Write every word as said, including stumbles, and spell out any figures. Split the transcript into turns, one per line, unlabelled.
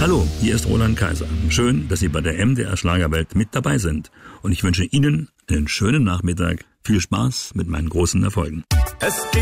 Hallo, hier ist Roland Kaiser. Schön, dass Sie bei der M D R Schlagerwelt mit dabei sind. Und ich wünsche Ihnen einen schönen Nachmittag. Viel Spaß mit meinen großen Erfolgen.
Es